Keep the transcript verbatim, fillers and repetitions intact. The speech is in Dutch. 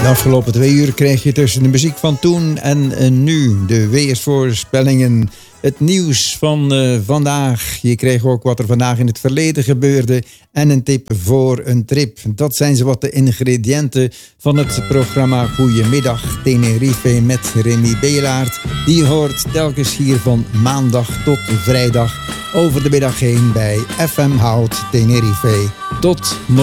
De afgelopen twee uur krijg je tussen de muziek van toen en nu de weersvoorspellingen, het nieuws van uh, vandaag. Je kreeg ook wat er vandaag in het verleden gebeurde en een tip voor een trip. Dat zijn zo wat de ingrediënten van het programma Goedemiddag Tenerife met Remy Beelaert. Die hoort telkens hier van maandag tot vrijdag over de middag heen bij F M Hout Tenerife. Tot morgen.